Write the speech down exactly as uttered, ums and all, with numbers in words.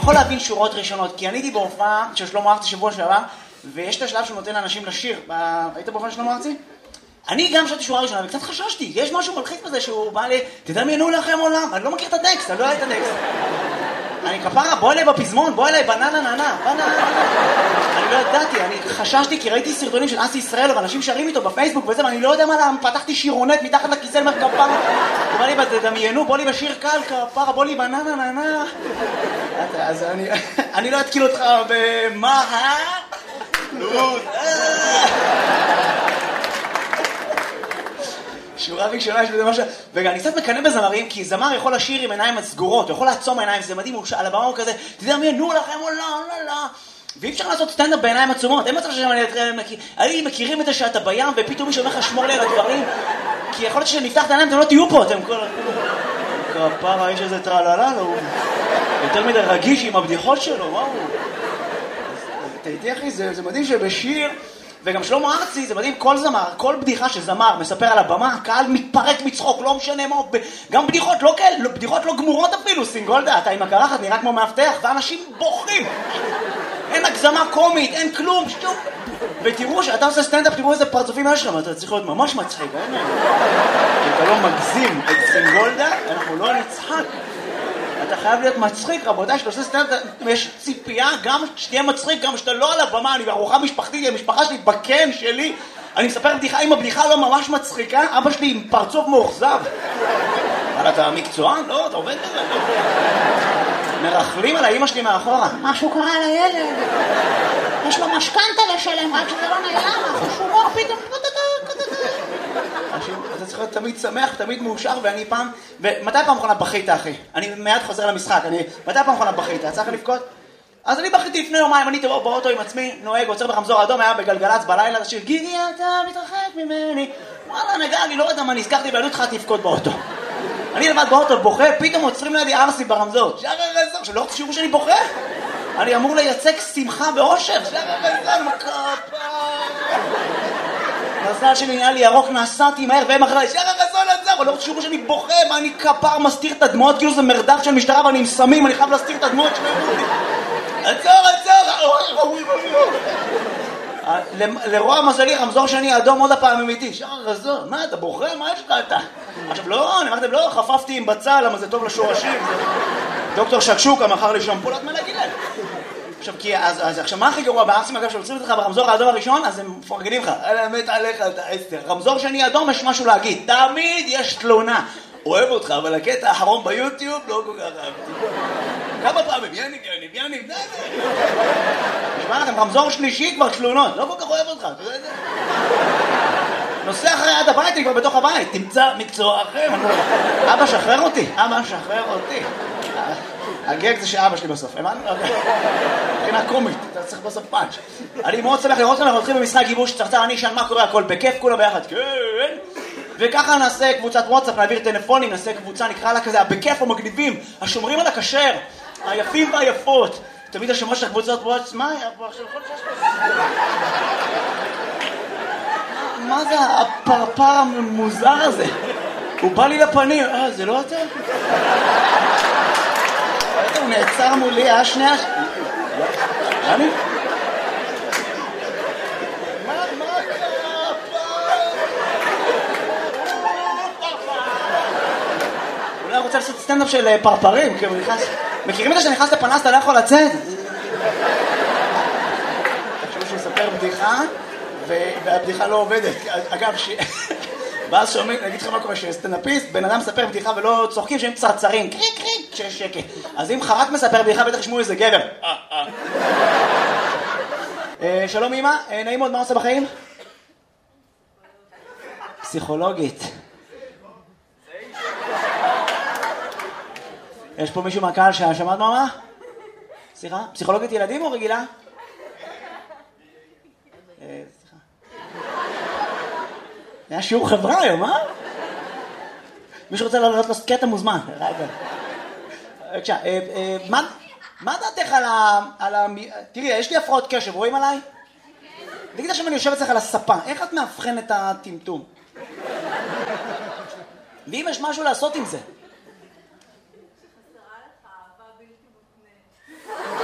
יכול להבין שורות ראשונות, כי אני הייתי בהופעה של שלמה ארצי שבוע שעבר, ויש את השלב שהוא נותן לאנשים לשיר. היית בהופעה של שלמה ארצי? אני גם חשבתי שורה ראשונה, וקצת חששתי. יש משהו מלחיץ בזה שהוא בא לי, תדמיינו לכם עולם. אני לא מכיר את הטקסט, אני לא יודע את הטקסט. אני כפרה, בוא אליי בפזמון, בוא אליי בננה ננה, בננה. אני לא ידעתי, אני חששתי כי ראיתי סרטונים של אסי ישראל, ואנשים שרים איתו בפייסבוק וזה, ואני לא יודע מה למה, פתחתי שירונט מתחת לכיסא למר כפרה. הוא בא לי, תדמיינו, בוא לי בשיר קל, כפרה, בוא לי בננה ננה. אז אני, אני לא אתקיל אותך במה, אה? לוד, שורה ראשונה יש בזה משהו, ואני קצת מקנא בזמרים, כי זמר יכול לשיר עם עיניים סגורות, הוא יכול לעצום עיניים, זה מדהים, על הבמה הוא כזה, תדמיינו לכם, או לא, לא, לא. ואי אפשר לעשות סטנדאפ בעיניים עצומות, אין מצב שאני מכירים את זה שאתה בים, ופתאום מישהו אומר לך שמור לי על הדברים, כי יכול להיות שנפתח את העיניים, אתם לא תהיו פה, אתם כל... כפרה, יש איזה טרללה, הוא יותר מדי רגיש עם הבדיחות שלו, מה הוא? תהייתי אחי, זה מדהים שבשיר... וגם שלמה ארצי, זה מדהים, כל זמר, כל בדיחה שזמר מספר על הבמה, הקהל מתפרק מצחוק, לא משנה מה, גם בדיחות לא כאלה, בדיחות לא גמורות אפילו, סינגולדה, אתה עם הקרחת נראה כמו מאבטח, ואנשים בוכים. אין הגזמה קומית, אין כלום, שום. ותראו שאתה עושה סטנדאפ, תראו איזה פרצופים יש שלנו, אתה צריך להיות ממש מצחיק, אין? אם אתה לא מגזים את סינגולדה, אנחנו לא נצחק. אתה חייב להיות מצחיק, רבותיי, שאתה עושה סטנדאפ, יש ציפייה גם שתהיה מצחיק, גם שאתה לא על הבמה, אני בארוחה משפחתית, המשפחה שלי, בקן שלי, אני מספר בדיחה, אם הבדיחה לא ממש מצחיקה, אבא שלי עם פרצוף מאוכזב. אבל אתה מקצוען? לא, אתה עובד בזה. מרחלים על האמא שלי מאחורה. משהו קרה לילד. יש לו משכנתה לשלם, רק שזה לא נעלם, חשומור פתאום. אתה צריך להיות תמיד שמח, תמיד מאושר, ואני פעם... ומתי פעם אחרונה בכית, אחי? אני מיד חוזר למשחק, אני... מתי פעם אחרונה בכית? צריך לבכות? אז אני בכיתי לפני יומיים, אני תבוא באוטו עם עצמי, נוהג, עוצר ברמזור האדום, היה בגלגלץ בלילה, השיר, גיגי, אתה מתרחק ממני. וואלה, נגע, אני לא יודע מה, נזכרתי, ואני התחלתי לבכות באוטו. אני לבד באוטו, בוכה, פתאום עוצרים לידי ארסי ברמזור. שער הרזור, שלא רוצה שיראו שאני בוכה. אני אמור לייצג שמחה ואושר. שער הרזור, מקפה. מזל שלי נהיה לי ירוק, נסעתי מהר והם אחרי, שער הרזון עצר, אבל לא רוצה שיראו שאני בוכה, ואני כפר מסתיר את הדמעות, כאילו זה מרדף של משטרה ואני עם סמים, אני חייב להסתיר את הדמעות שלהם. עצור, עצור! לרוע מזלי, רמזור שני אדום עוד הפעם אמיתי. שער הרזון, מה אתה בוכה? מה יש לך אתה? עכשיו לא, אני אמרתם לא, חפפתי עם בצל, למה זה טוב לשורשים. דוקטור שקשוקה מכר לי שמפולת, מה להגיד להם? עכשיו, כי, אז, אז, עכשיו, מה הכי גרוע בארסים, אגב, שעוצרים אותך ברמזור האדום הראשון, אז הם מפרגנים לך, על האמת עליך, אתה עשר. רמזור שני אדום, יש משהו להגיד, תמיד יש תלונה. אוהב אותך, אבל הקטע האחרון ביוטיוב לא כל כך אהבתי. כמה פעמים, יניב, יניב, יניב, די, די. נשמע לכם, רמזור שלישי כבר תלונות, לא כל כך אוהב אותך, אתה יודע את זה? נוסע אחרי עד הבית, אני כבר בתוך הבית, תמצא מקצוע אחר. אבא, שחרר אותי, אבא, שחרר אותי. הגג זה שאבא שלי בסוף, הבנת? מבחינה קומית, אתה צריך בסוף פאנץ'. אני מאוד שמח לראות אותנו, אנחנו הולכים במשחק גיבוש צרצר, אני אשאל מה קורה, הכל בכיף, כולה ביחד, כן. וככה נעשה קבוצת וואטסאפ, נעביר טלפונים, נעשה קבוצה, נקרא לה כזה, בכיף המגניבים, השומרים על הכשר, היפים והיפות. תמיד השומר של הקבוצות וואטסאפ, מה היה פה עכשיו? מה זה הפרפר המוזר הזה? הוא בא לי לפנים, אה, זה לא אתה? הוא נעצר מולי, אה, שנייה... אני? מה, מה קרה פה? אולי רוצה לעשות סטנדאפ של פרפרים, כי הוא נכנס... מכירים את זה שנכנס לפנס, אתה לא יכול לצאת? תחשבו שהוא יספר בדיחה, והבדיחה לא עובדת. אגב, ש... ואז שומעים, נגיד לך מה קורה, שסטנדאפיסט, בן אדם מספר בדיחה ולא צוחקים שהם צרצרים, קריק קריק, כשיש שקט. אז אם חרק מספר בדיחה, בטח ישמעו איזה גבר. שלום אמא, נעים מאוד, מה עושה בחיים? פסיכולוגית. יש פה מישהו מהקהל ששמעת מה? סליחה? פסיכולוגית ילדים או רגילה? סליחה. היה שיעור חברה היום, אה? מישהו רוצה לעלות קטע מוזמן. בבקשה, מה דעתך על ה... תראי, יש לי הפרעות קשב, רואים עליי? תגיד עכשיו אני יושב אצלך על הספה, איך את מאבחן את הטמטום? ואם יש משהו לעשות עם זה?